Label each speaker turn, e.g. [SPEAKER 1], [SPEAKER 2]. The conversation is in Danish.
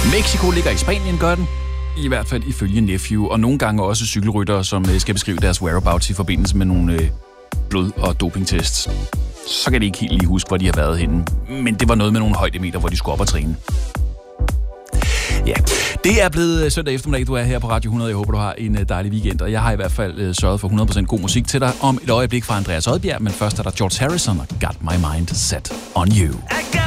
[SPEAKER 1] Mexico ligger i Spanien, gør den. I hvert fald ifølge Nephew, og nogle gange også cykelryttere, som skal beskrive deres whereabouts i forbindelse med nogle blod- og dopingtests. Så kan de ikke helt lige huske, hvor de har været henne. Men det var noget med nogle højdemeter, hvor de skulle op og træne. Ja, det er blevet søndag eftermiddag, du er her på Radio 100. Jeg håber, du har en dejlig weekend, og jeg har i hvert fald sørget for 100% god musik til dig om et øjeblik fra Andreas Odbjerg, men først er der George Harrison og Got My Mind Set On You.